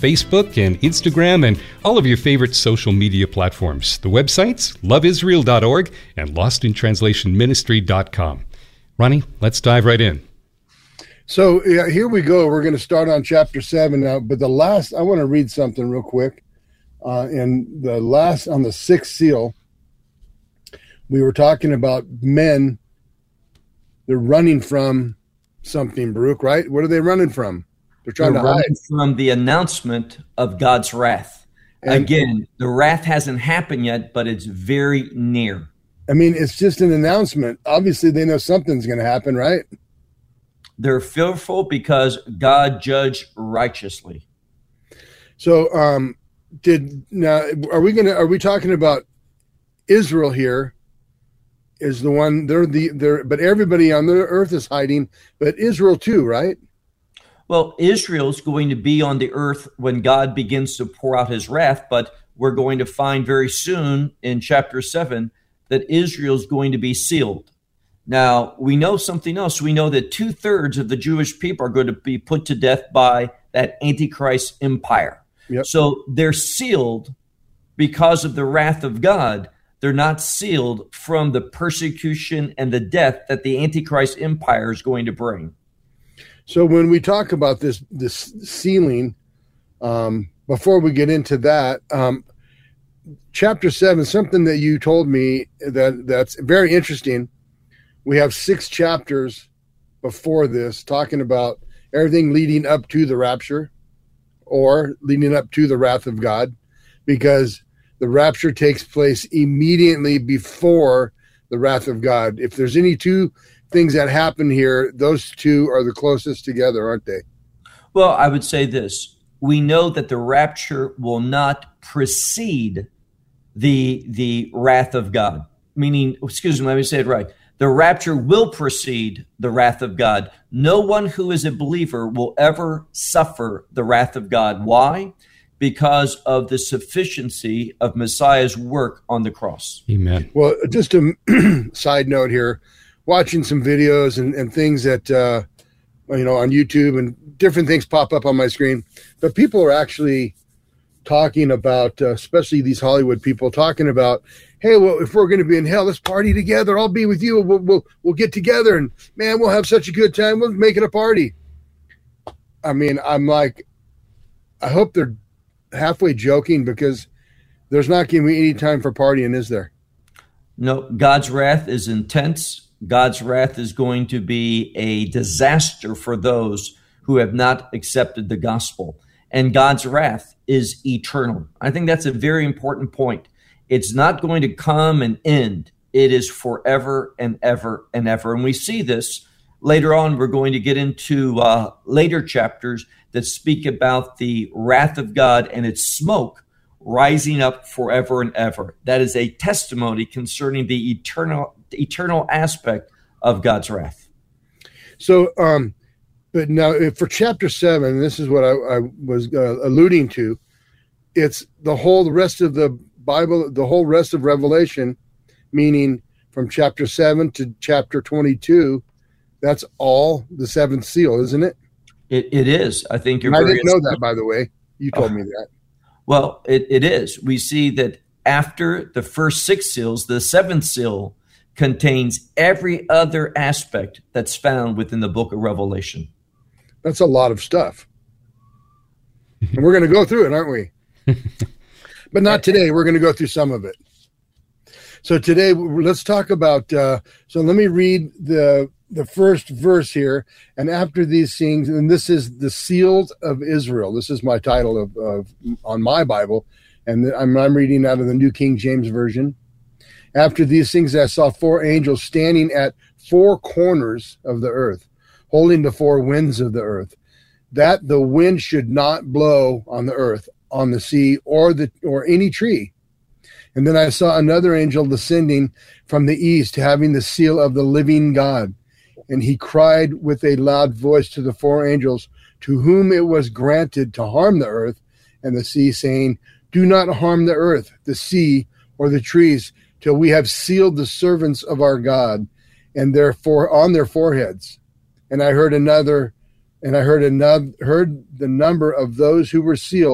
Facebook and Instagram and all of your favorite social media platforms. The websites, loveisrael.org and lostintranslationministry.com. Ronnie, let's dive right in. So here we go. We're going to start on chapter 7 now, but I want to read something real quick. On the sixth seal, we were talking about men. They're running from something, Baruch, right? What are they running from? They're trying to hide from the announcement of God's wrath. And again, the wrath hasn't happened yet, but it's very near. I mean, it's just an announcement. Obviously, they know something's going to happen, right? They're fearful because God judged righteously. So, are we talking about Israel here? Is the one but everybody on the earth is hiding, but Israel too, right? Well, Israel's going to be on the earth when God begins to pour out his wrath, but we're going to find very soon in chapter 7 that Israel's going to be sealed. Now, we know something else. We know that 2/3 of the Jewish people are going to be put to death by that Antichrist empire. Yep. So they're sealed because of the wrath of God. They're not sealed from the persecution and the death that the Antichrist empire is going to bring. So when we talk about this sealing, before we get into that, chapter 7, something that you told me that's very interesting. We have 6 chapters before this talking about everything leading up to the rapture or leading up to the wrath of God, because the rapture takes place immediately before the wrath of God. If there's any two things that happen here, those two are the closest together, aren't they? Well, I would say this. We know that the rapture will not precede the wrath of God. Meaning, excuse me, let me say it right. The rapture will precede the wrath of God. No one who is a believer will ever suffer the wrath of God. Why? Because of the sufficiency of Messiah's work on the cross. Amen. Well, just a side note here, watching some videos and things that, on YouTube, and different things pop up on my screen. But people are actually talking about, especially these Hollywood people, talking about, hey, well, if we're going to be in hell, let's party together. I'll be with you. We'll get together, and man, we'll have such a good time. We'll make it a party. I mean, I'm like, I hope they're halfway joking, because there's not going to be any time for partying, is there? No, God's wrath is intense. God's wrath is going to be a disaster for those who have not accepted the gospel. And God's wrath is eternal. I think that's a very important point. It's not going to come and end. It is forever and ever and ever. And we see this later on. We're going to get into later chapters that speak about the wrath of God and its smoke rising up forever and ever. That is a testimony concerning the eternal aspect of God's wrath. So, but now for chapter 7, this is what I was alluding to. It's the rest of the Bible, the whole rest of Revelation, meaning from chapter 7 to chapter 22. That's all the seventh seal, isn't it? It is. I think you're. I didn't know that, by the way. You told me that. Well, it is. We see that after the first 6 seals, the seventh seal contains every other aspect that's found within the book of Revelation. That's a lot of stuff. And we're going to go through it, aren't we? But not today. We're going to go through some of it. So today, let's talk about, so let me read the first verse here. And after these things, and this is the seals of Israel. This is my title of on my Bible. And I'm reading out of the New King James Version. After these things, I saw 4 angels standing at 4 corners of the earth, holding the 4 winds of the earth, that the wind should not blow on the earth, on the sea, or any tree. And then I saw another angel descending from the east, having the seal of the living God. And he cried with a loud voice to the 4 angels, to whom it was granted to harm the earth and the sea, saying, do not harm the earth, the sea, or the trees, till we have sealed the servants of our God, and therefore on their foreheads. And I heard the number of those who were sealed,